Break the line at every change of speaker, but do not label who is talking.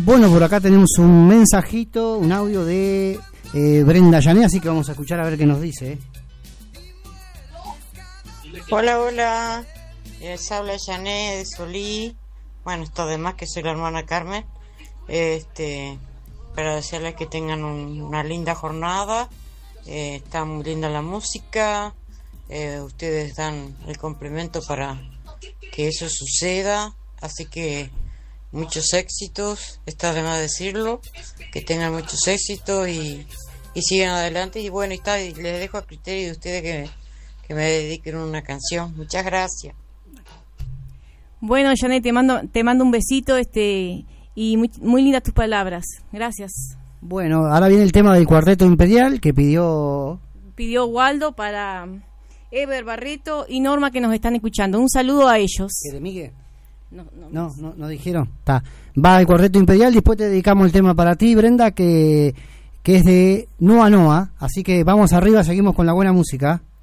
Bueno, por acá tenemos un mensajito, un audio de Brenda Llané, así que vamos a escuchar a ver qué nos dice.
Hola, les habla Llané de Solí. Bueno, está de más que soy la hermana Carmen. Para desearles que tengan una linda jornada. Está muy linda la música. Ustedes dan el complemento para que eso suceda. Así que muchos éxitos, está de más decirlo. Que tengan muchos éxitos y sigan adelante. Y bueno, y les dejo a criterio de ustedes que me dediquen una canción. Muchas gracias.
Bueno, Janet, te mando un besito, y muy lindas tus palabras. Gracias.
Bueno, ahora viene el tema del Cuarteto Imperial que pidió
Waldo para Ever Barreto y Norma, que nos están escuchando. Un saludo a ellos.
¿Qué, Miguel? No dijeron. Está. Va el Cuarteto Imperial y después te dedicamos el tema para ti, Brenda, que es de Noa Noa. Así que vamos arriba, seguimos con la buena música.